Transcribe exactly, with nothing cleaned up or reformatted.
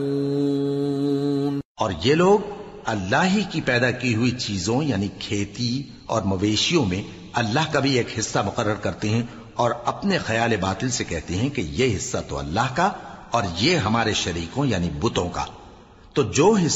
और ये लोग अल्लाह ही की पैदा की हुई चीजों यानी खेती और मवेशियों में अल्लाह का भी एक हिस्सा मुकर्रर करते हैं और अपने ख्याल बातिल से कहते हैं कि यह हिस्सा तो अल्लाह का और ये हमारे शरीकों यानी बुतों का। तो जो हिस्सा